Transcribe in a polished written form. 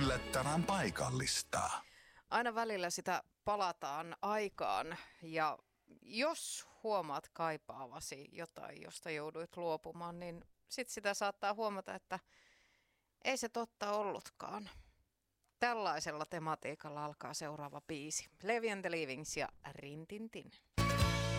yllättävän paikallista. Aina välillä sitä palataan aikaan ja jos huomaat kaipaavasi jotain, josta jouduit luopumaan, niin sitten sitä saattaa huomata, että ei se totta ollutkaan. Tällaisella tematiikalla alkaa seuraava biisi. Levi and the Leavings ja Rintintin.